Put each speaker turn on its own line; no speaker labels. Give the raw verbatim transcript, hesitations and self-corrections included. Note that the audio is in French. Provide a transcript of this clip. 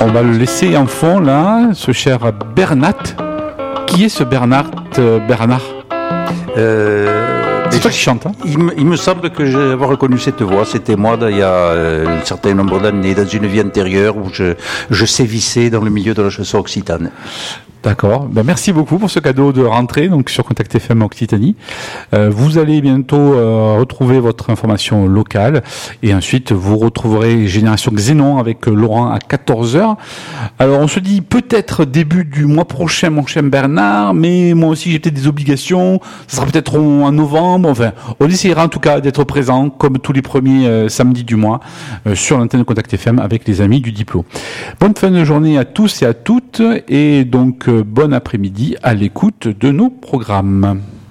On va le laisser en fond là, ce cher Bernat. Qui est ce Bernard euh, Bernard
euh,
C'est toi qui chantes, hein?
il, me, il me semble que j'ai avoir reconnu cette voix. C'était moi il y a euh, un certain nombre d'années, dans une vie antérieure où je, je sévissais dans le milieu de la chanson occitane.
D'accord. Ben, merci beaucoup pour ce cadeau de rentrée donc sur Contact F M Occitanie. Euh, vous allez bientôt euh, retrouver votre information locale et ensuite vous retrouverez Génération Xénon avec euh, Laurent à quatorze heures. Alors on se dit peut-être début du mois prochain mon cher Bernard, mais moi aussi j'ai peut-être des obligations. Ça sera peut-être en, en novembre. Enfin, on essaiera en tout cas d'être présent comme tous les premiers euh, samedis du mois euh, sur l'antenne de Contact F M avec les amis du Diplo. Bonne fin de journée à tous et à toutes et donc euh, bon après-midi à l'écoute de nos programmes.